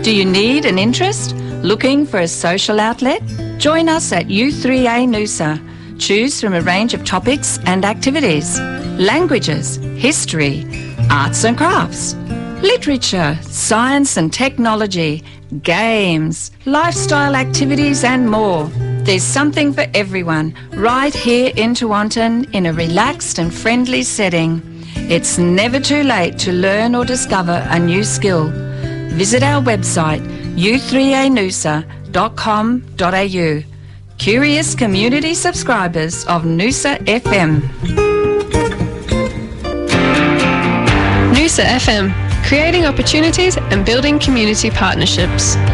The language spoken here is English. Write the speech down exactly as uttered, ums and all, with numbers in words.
Do you need an interest? Looking for a social outlet? Join us at U three A Noosa. Choose from a range of topics and activities. Languages, history, arts and crafts, literature, science and technology, games, lifestyle activities and more. There's something for everyone right here in Tewantin in a relaxed and friendly setting. It's never too late to learn or discover a new skill. Visit our website u three a noosa dot com dot a u. Curious community subscribers of Noosa F M. Noosa F M, creating opportunities and building community partnerships.